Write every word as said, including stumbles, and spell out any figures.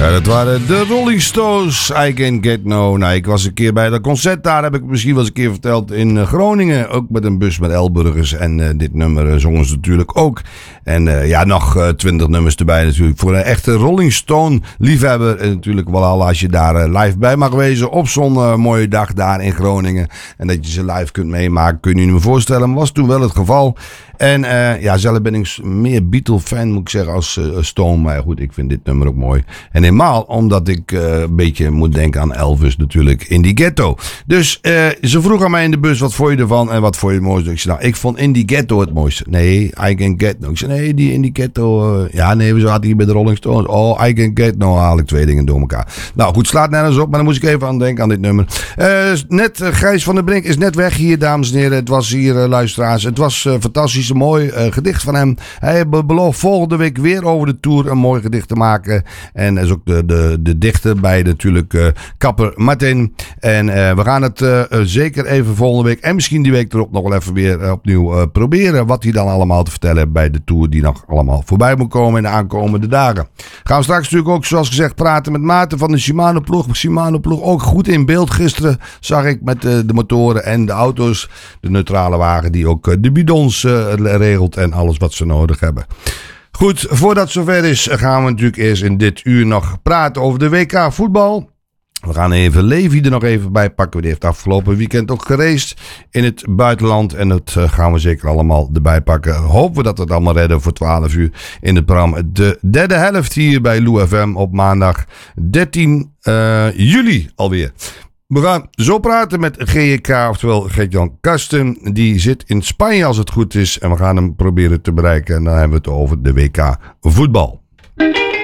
Ja, dat waren de Rolling Stones. I Can Get No. Nou, ik was een keer bij dat concert daar, heb ik misschien wel eens een keer verteld, in Groningen. Ook met een bus met Elburgers. En uh, dit nummer uh, zongen ze natuurlijk ook. En uh, ja, nog uh, twintig nummers erbij natuurlijk. Voor een echte Rolling Stone liefhebber. En natuurlijk wel al als je daar uh, live bij mag wezen op zo'n uh, mooie dag daar in Groningen. En dat je ze live kunt meemaken, kun je je niet meer voorstellen. Maar was toen wel het geval. En uh, ja, zelf ben ik meer Beatle-fan, moet ik zeggen, als uh, Stone. Maar goed, ik vind dit nummer ook mooi. En helemaal omdat ik uh, een beetje moet denken aan Elvis natuurlijk in die ghetto. Dus uh, ze vroeg aan mij in de bus, wat vond je ervan en wat vond je het mooiste? Ik zei, nou, ik vond In die Ghetto het mooiste. Nee, I Can Get No. Ik zei, nee, die In die Ghetto. Uh, ja, nee, we zaten hier bij de Rolling Stones. Oh, I Can Get No. Haal ik twee dingen door elkaar. Nou goed, slaat nergens op, maar dan moest ik even aan denken aan dit nummer. Uh, net, uh, Gijs van der Brink is net weg hier, dames en heren. Het was hier, uh, luisteraars. Het was uh, fantastisch. Een mooi uh, gedicht van hem. Hij be- belooft volgende week weer over de tour een mooi gedicht te maken. En is ook de, de, de dichter bij natuurlijk uh, kapper Martin. En uh, we gaan het uh, zeker even volgende week en misschien die week erop nog wel even weer uh, opnieuw uh, proberen. Wat hij dan allemaal te vertellen heeft bij de tour die nog allemaal voorbij moet komen in de aankomende dagen. Gaan we straks natuurlijk ook, zoals gezegd, praten met Maarten van de Shimano ploeg. Shimano ploeg ook goed in beeld. Gisteren zag ik met uh, de motoren en de auto's. De neutrale wagen die ook uh, de bidons uh, regelt en alles wat ze nodig hebben. Goed, voordat het zover is gaan we natuurlijk eerst in dit uur nog praten over de W K voetbal. We gaan even Levi er nog even bij pakken. Die heeft afgelopen weekend ook geraced in het buitenland. En dat gaan we zeker allemaal erbij pakken. Hopen we dat we het allemaal redden voor twaalf uur in het programma. De derde helft hier bij Lou F M op maandag dertien juli alweer. We gaan zo praten met G J K, oftewel Gert-Jan Kasten. Die zit in Spanje als het goed is. En we gaan hem proberen te bereiken. En dan hebben we het over de W K voetbal.